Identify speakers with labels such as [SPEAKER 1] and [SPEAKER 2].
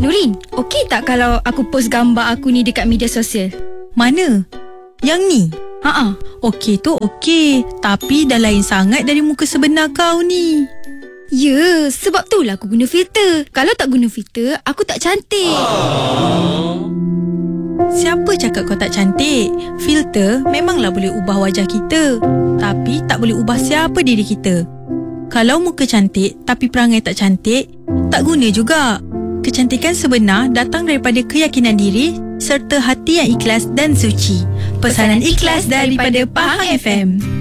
[SPEAKER 1] Nurin, okey tak kalau aku post gambar aku ni dekat media sosial?
[SPEAKER 2] Mana? Yang ni?
[SPEAKER 1] Haa.
[SPEAKER 2] Okey tu okey, tapi dah lain sangat dari muka sebenar kau ni.
[SPEAKER 1] Ya, sebab tu lah aku guna filter. Kalau tak guna filter, aku tak cantik.
[SPEAKER 2] Siapa cakap kau tak cantik? Filter memanglah boleh ubah wajah kita, tapi tak boleh ubah siapa diri kita. Kalau muka cantik tapi perangai tak cantik, tak guna juga. Kecantikan sebenar datang daripada keyakinan diri serta hati yang ikhlas dan suci. Pesanan ikhlas daripada Pahang FM.